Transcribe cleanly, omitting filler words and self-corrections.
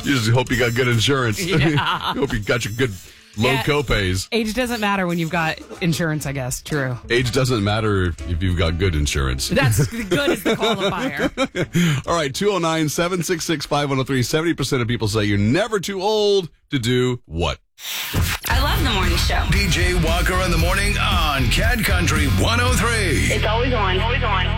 You just hope you got good insurance. Yeah. Hope you got your good low copays. Age doesn't matter when you've got insurance, I guess. True. Age doesn't matter if you've got good insurance. That's good as the qualifier. All right, 209-766-5103. 70% of people say you're never too old to do what? I love the morning show. DJ Walker in the morning on Cat Country 103. It's always on. Always on.